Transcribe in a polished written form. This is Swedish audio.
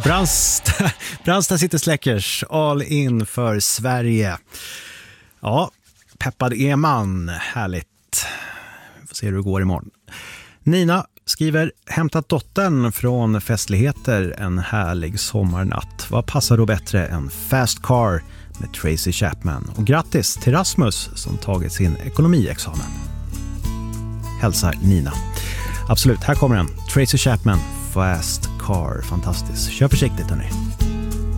Brandsta City Släckers, all in för Sverige. Ja, peppad är man. Härligt. Vi får se hur det går imorgon. Nina skriver, hämtat dottern från festligheter en härlig sommarnatt. Vad passar då bättre än Fast Car med Tracy Chapman? Och grattis till Rasmus som tagit sin ekonomiexamen. Hälsar Nina. Absolut, här kommer den. Tracy Chapman, Fast Car. Fantastiskt. Kör försiktigt hörni.